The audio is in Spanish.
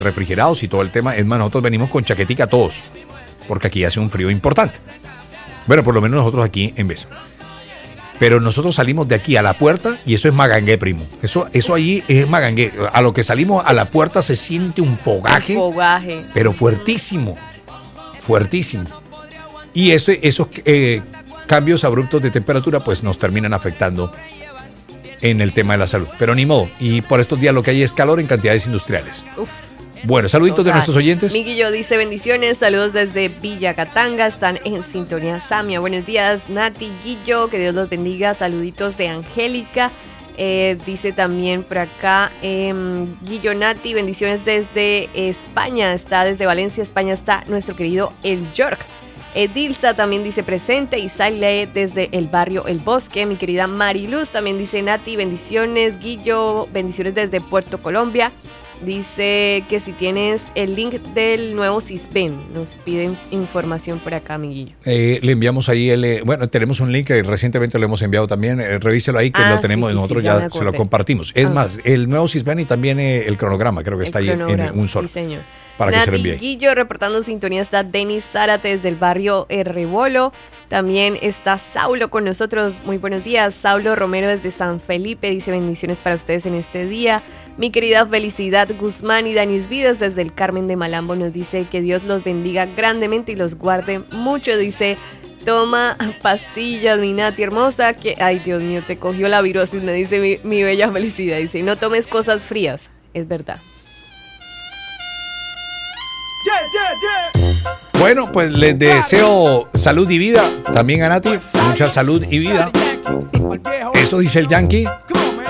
refrigerados y todo el tema. Es más, nosotros venimos con chaquetica todos, porque aquí hace un frío importante. Bueno, por lo menos nosotros aquí en Beso. Pero nosotros salimos de aquí a la puerta y eso es magangué, primo. Eso allí es magangué. A lo que salimos a la puerta se siente un fogaje. Pero fuertísimo. Fuertísimo. Y esos cambios abruptos de temperatura pues nos terminan afectando en el tema de la salud. Pero ni modo. Y por estos días lo que hay es calor en cantidades industriales. Uf. Bueno, saluditos de nuestros oyentes. Miguillo dice bendiciones, saludos desde Villa Catanga, están en sintonía Samia. Buenos días, Nati, Guillo, que Dios los bendiga. Saluditos de Angélica. Dice también por acá, Guillo, Nati, bendiciones desde España, está desde Valencia, España, está nuestro querido El York. Dilsa también dice presente, y Saile desde el barrio El Bosque. Mi querida Mariluz también dice Nati, bendiciones. Guillo, bendiciones desde Puerto Colombia. Dice que si tienes el link del nuevo CISBEN, nos piden información por acá, amiguillo. Le enviamos ahí, bueno, tenemos un link que recientemente lo hemos enviado también, revíselo ahí que lo tenemos nosotros, ya se lo compartimos. Es más, el nuevo CISBEN y también el cronograma, creo que está ahí en un solo. Sí, señor. Para que se lo envíe. Guillo reportando sintonía, está Denis Zárate desde el barrio Rebolo. También está Saulo con nosotros. Muy buenos días. Saulo Romero desde San Felipe dice bendiciones para ustedes en este día. Mi querida Felicidad Guzmán y Danis Vidas desde el Carmen de Malambo nos dice que Dios los bendiga grandemente y los guarde mucho. Dice, toma pastillas, mi Nati hermosa, que ay Dios mío, te cogió la virosis, me dice mi bella Felicidad. Dice, y no tomes cosas frías. Es verdad. Bueno, pues les deseo salud y vida también a Nati, mucha salud y vida. Eso dice el Yankee.